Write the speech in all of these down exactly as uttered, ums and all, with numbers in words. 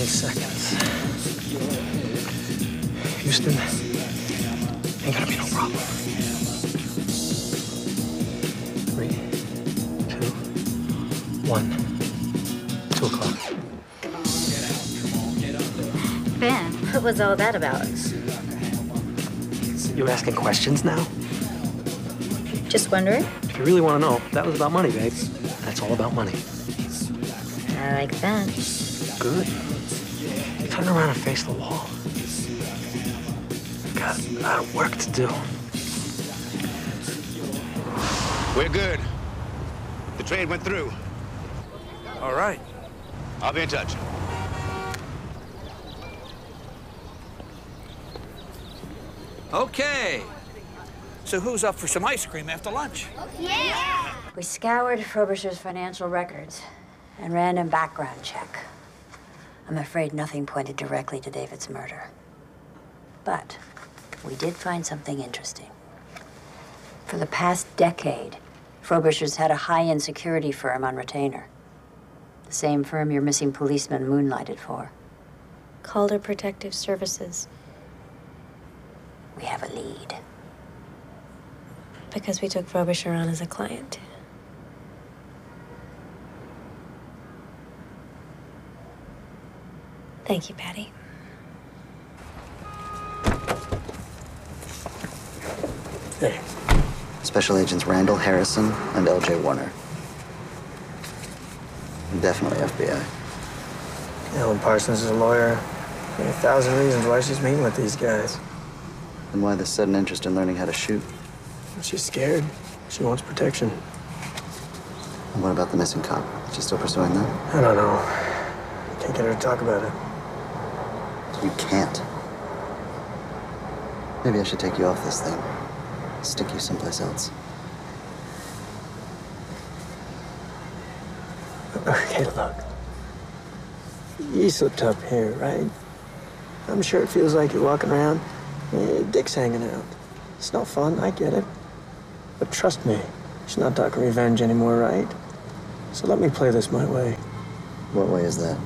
seconds. Houston, ain't gonna be no problem. Three, two, one, two o'clock. Ben, what was all that about? You asking questions now? Just wondering. If you really want to know, that was about money, babe. That's all about money. I like that. Good. Turn around and face the wall. Got a lot of work to do. We're good. The trade went through. All right. I'll be in touch. Okay. So who's up for some ice cream after lunch? Yeah! We scoured Frobisher's financial records and ran a background check. I'm afraid nothing pointed directly to David's murder. But we did find something interesting. For the past decade, Frobisher's had a high-end security firm on retainer. The same firm your missing policeman moonlighted for. Calder Protective Services. We have a lead. Because we took Frobisher on as a client. Thank you, Patty. Hey. Special Agents Randall Harrison and L J Warner. Definitely F B I. Ellen Parsons is a lawyer. There are a thousand reasons why she's meeting with these guys. And why this sudden interest in learning how to shoot? She's scared. She wants protection. And what about the missing cop? Is she still pursuing that? I don't know. Can't get her to talk about it. You can't. Maybe I should take you off this thing. Stick you someplace else. Okay, look. You slipped up here, right? I'm sure it feels like you're walking around, eh, dick's hanging out. It's no fun, I get it. But trust me, she's not talking revenge anymore, right? So let me play this my way. What way is that?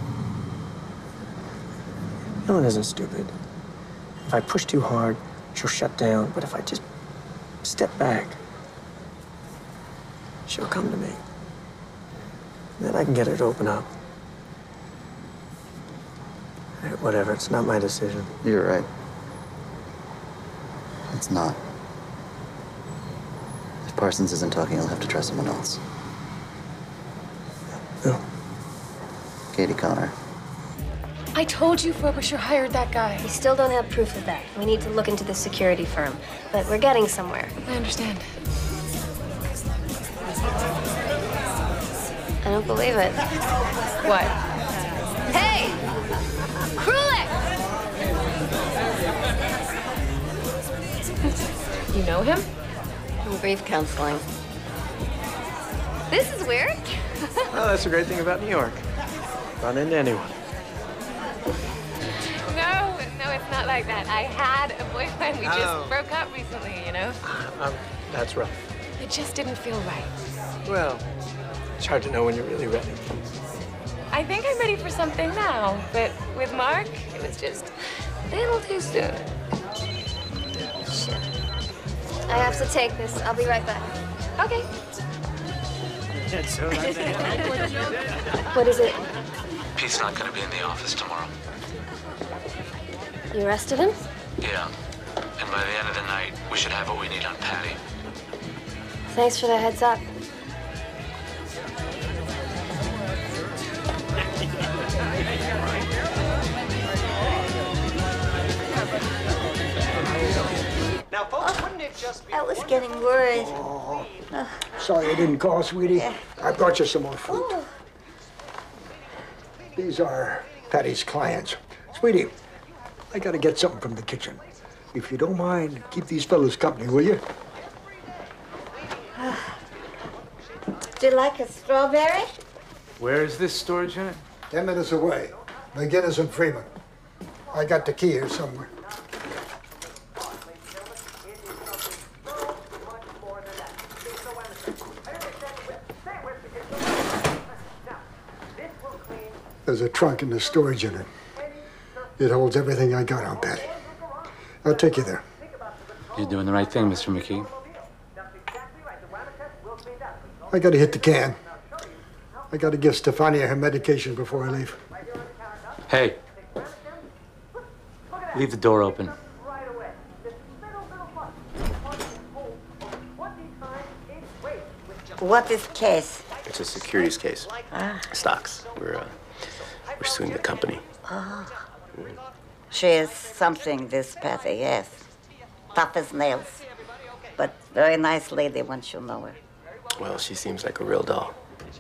Ellen isn't stupid. If I push too hard, she'll shut down. But if I just step back, she'll come to me. Then I can get her to open up. Eh, Whatever, it's not my decision. You're right. It's not. If Parsons isn't talking, I'll have to try someone else. Who? Katie Connor. I told you Frobisher hired that guy. We still don't have proof of that. We need to look into the security firm, but we're getting somewhere. I understand. I don't believe it. What? Hey! Krulik! You know him? From grief counseling. This is weird. Oh, that's the great thing about New York. Run into anyone. No, no, it's not like that. I had a boyfriend. We Oh. just broke up recently, you know? Um, that's rough. It just didn't feel right. Well, it's hard to know when you're really ready. I think I'm ready for something now, but with Mark, it was just a little too soon. Shit. I have to take this. I'll be right back. Okay. What is it? Pete's not gonna be in the office tomorrow. You arrested him? Yeah. And by the end of the night, we should have what we need on Patty. Thanks for the heads up. Now, folks, wouldn't it just be... I was getting worried. Oh, sorry I didn't call, sweetie. Yeah. I brought you some more fruit. Oh. These are Patty's clients. Sweetie, I gotta get something from the kitchen. If you don't mind, keep these fellas company, will you? Do you like a strawberry? Where is this storage unit? Ten minutes away. McGinnis and Freeman. I got the key here somewhere. There's a trunk in the storage unit. It holds everything I got on, Patty. I'll take you there. You're doing the right thing, Mister McKee. I gotta hit the can. I gotta give Stefania her medication before I leave. Hey. Leave the door open. What is case? It's a securities case. Ah. Stocks. We're, uh, we're suing the company. Oh. She is something, this Patty, yes. Tough as nails. But very nice lady once you know her. Well, she seems like a real doll.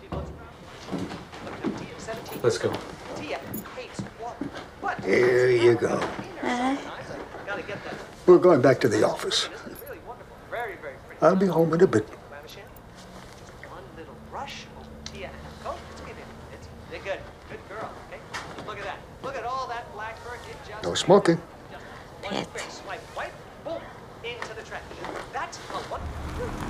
Let's go. Here you go. Uh-huh. We're going back to the office. I'll be home in a bit. No smoking. Pat.